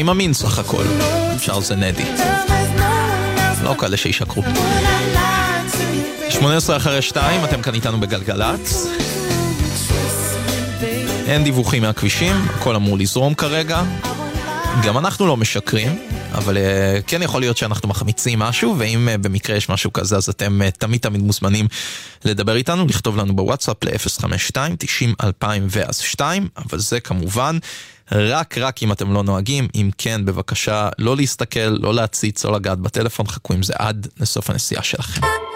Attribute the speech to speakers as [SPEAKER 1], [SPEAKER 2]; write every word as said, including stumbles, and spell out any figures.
[SPEAKER 1] אני מאמין סך הכל. אפשר זה נדי. לא כאלה שישקרו. שמונה עשרה אחרי שתיים, אתם כאן איתנו בגלגלץ. אין דיווחים מהכבישים, הכל אמור לזרום כרגע. גם אנחנו לא משקרים, אבל uh, כן יכול להיות שאנחנו מחמיצים משהו, ואם uh, במקרה יש משהו כזה, אז אתם uh, תמיד תמיד מוזמנים לדבר איתנו, לכתוב לנו בוואטסאפ ל-אפס חמש שתיים תשעים אלפיים ואז שתיים, אבל זה כמובן רק רק אם אתם לא נוהגים. אם כן, בבקשה לא להסתכל, לא להציץ, לא לגעת בטלפון, חכו עם זה עד לסוף הנסיעה שלכם.